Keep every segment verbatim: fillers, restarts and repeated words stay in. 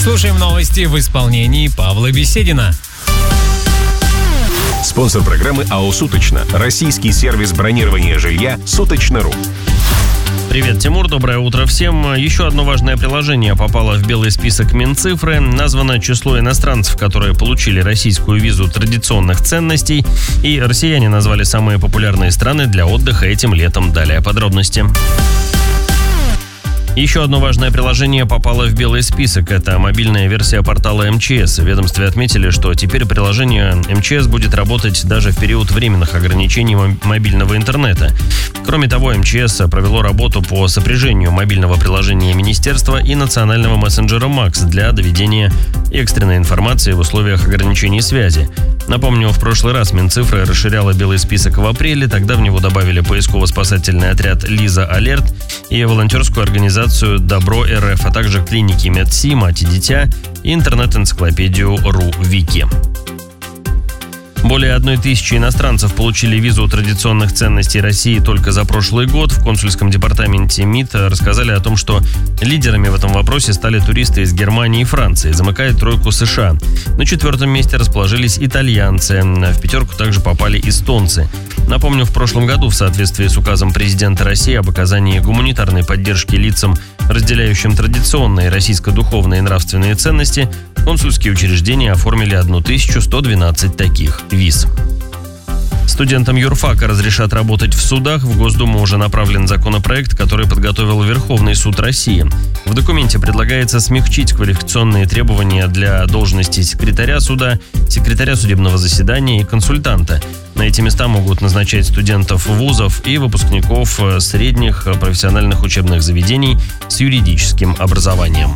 Слушаем новости в исполнении Павла Беседина. Спонсор программы АО «Суточно». Российский сервис бронирования жилья «Суточно.ру». Привет, Тимур, доброе утро всем. Еще одно важное приложение попало в белый список Минцифры. Названо число иностранцев, которые получили российскую визу традиционных ценностей. И россияне назвали самые популярные страны для отдыха этим летом. Далее подробности. Еще одно важное приложение попало в белый список. Это мобильная версия портала эм че эс. В ведомстве отметили, что теперь приложение эм че эс будет работать даже в период временных ограничений мобильного интернета. Кроме того, эм че эс провело работу по сопряжению мобильного приложения Министерства и национального мессенджера Макс для доведения экстренной информации в условиях ограничений связи. Напомню, в прошлый раз Минцифра расширяла белый список в апреле. Тогда в него добавили поисково-спасательный отряд «Лиза Алерт» и волонтерскую организацию «Добро эр эф», а также клиники МедСи, «Мать и дитя» и интернет-энциклопедию «РУ-Вики». Более одной тысячи иностранцев получили визу традиционных ценностей России только за прошлый год. В консульском департаменте МИД рассказали о том, что лидерами в этом вопросе стали туристы из Германии и Франции. Замыкает тройку США. На четвертом месте расположились итальянцы. В пятерку также попали эстонцы. Напомню, в прошлом году в соответствии с указом президента России об оказании гуманитарной поддержки лицам, разделяющим традиционные российско-духовные и нравственные ценности, консульские учреждения оформили тысячу сто двенадцать таких виз. Студентам юрфака разрешат работать в судах. В Госдуму уже направлен законопроект, который подготовил Верховный суд России. В документе предлагается смягчить квалификационные требования для должности секретаря суда, секретаря судебного заседания и консультанта. На эти места могут назначать студентов вузов и выпускников средних профессиональных учебных заведений с юридическим образованием.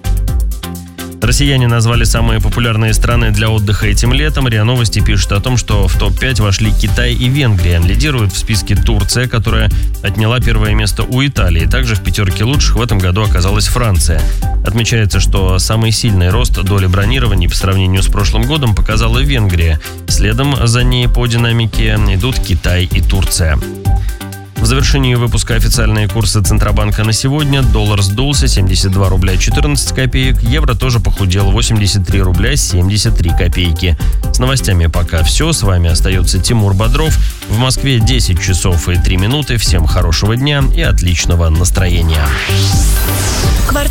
Россияне назвали самые популярные страны для отдыха этим летом. РИА Новости пишет о том, что в топ пять вошли Китай и Венгрия. Лидирует в списке Турция, которая отняла первое место у Италии. Также в пятерке лучших в этом году оказалась Франция. Отмечается, что самый сильный рост доли бронирований по сравнению с прошлым годом показала Венгрия. Следом за ней по динамике идут Китай и Турция. В завершении выпуска официальные курсы Центробанка на сегодня. Доллар сдулся семьдесят два рубля четырнадцать копеек. Евро тоже похудел восемьдесят три рубля семьдесят три копейки. С новостями пока все. С вами остается Тимур Бодров. В Москве десять часов и три минуты. Всем хорошего дня и отличного настроения.